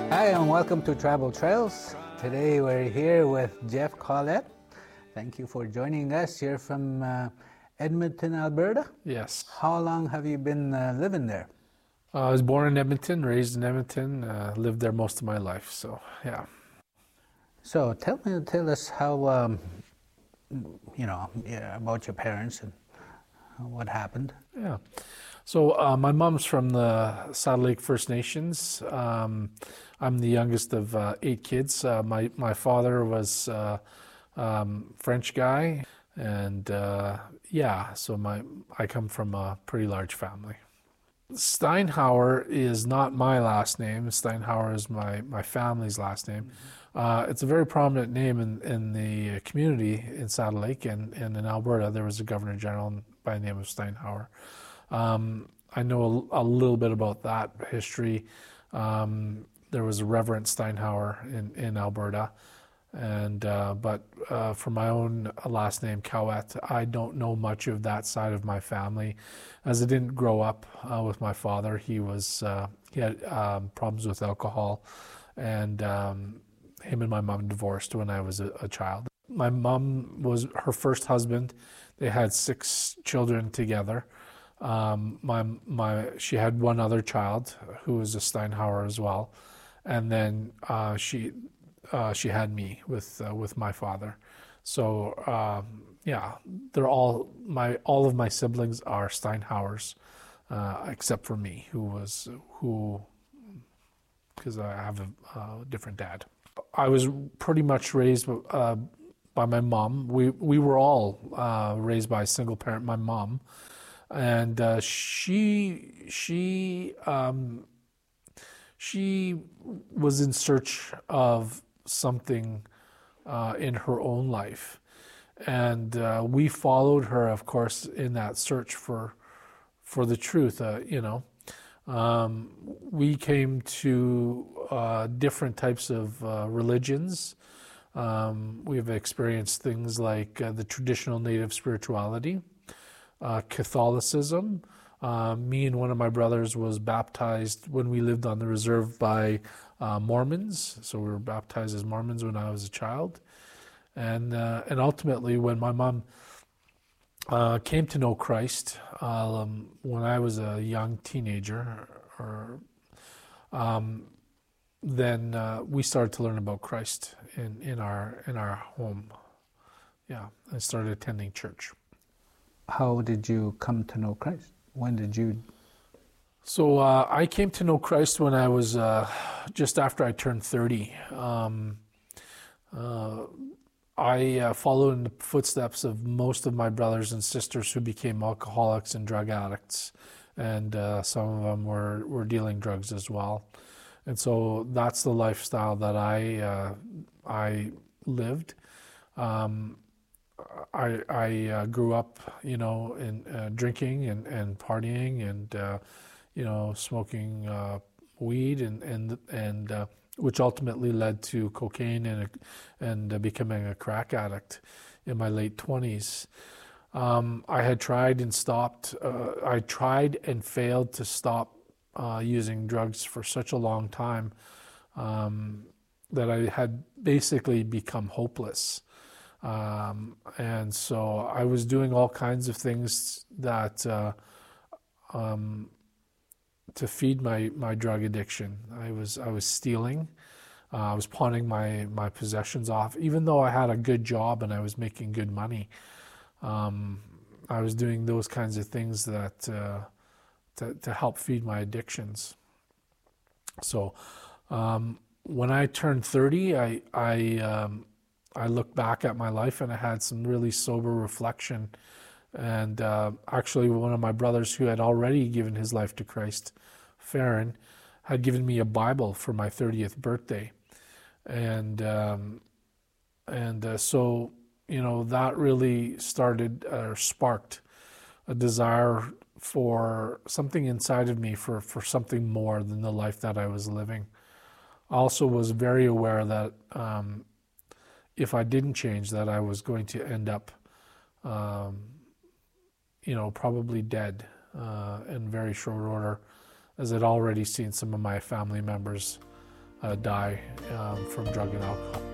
Hi, and welcome to Travel Trails. Today we're here with Jeff Collette. Thank you for joining us. You're from Edmonton, Alberta? Yes. How long have you been living there? I was born in Edmonton, raised in Edmonton, lived there most of my life, so yeah. So tell us how, about your parents and what happened. Yeah. So my mom's from the Saddle Lake First Nations. I'm the youngest of 8 kids. My father was French guy, and so I come from a pretty large family. Steinhauer is not my last name. Steinhauer is my family's last name. It's a very prominent name in the community in Saddle Lake, and in Alberta there was a Governor General by the name of Steinhauer. I know a little bit about that history. There was a Reverend Steinhauer in Alberta, and but for my own last name, Cowett, I don't know much of that side of my family, as I didn't grow up with my father. He had problems with alcohol, and him and my mom divorced when I was a child. My mom was her first husband. They had 6 children together. She had one other child who was a Steinhauer as well, and then she had me with my father. So they're all of my siblings are Steinhauers, except for me, because I have a different dad. I was pretty much raised by my mom. We were all raised by a single parent, my mom, and she was in search of something in her own life, and we followed her, of course, in that search for the truth. We came to different types of religions. We've experienced things like the traditional Native spirituality, Catholicism. Me and one of my brothers was baptized when we lived on the reserve by Mormons. So we were baptized as Mormons when I was a child. And ultimately, when my mom came to know Christ when I was a young teenager, then we started to learn about Christ in our home. Yeah, I started attending church. How did you come to know Christ? When did you? So I came to know Christ when I was just after I turned 30. I followed in the footsteps of most of my brothers and sisters who became alcoholics and drug addicts, and some of them were dealing drugs as well. And so that's the lifestyle that I lived. I grew up, in drinking and partying and smoking weed and which ultimately led to cocaine and becoming a crack addict in my late 20s. I had tried and stopped. I tried and failed to stop using drugs for such a long time that I had basically become hopeless. And so I was doing all kinds of things that to feed my drug addiction. I was stealing. I was pawning my possessions off, even though I had a good job and I was making good money. I was doing those kinds of things that to help feed my addictions. So when I turned 30, I looked back at my life and I had some really sober reflection. And actually, one of my brothers who had already given his life to Christ, Farron, had given me a Bible for my 30th birthday. And so, that really started or sparked a desire for something inside of me, for something more than the life that I was living. I also was very aware that if I didn't change, that I was going to end up probably dead in very short order, as I'd already seen some of my family members die from drug and alcohol.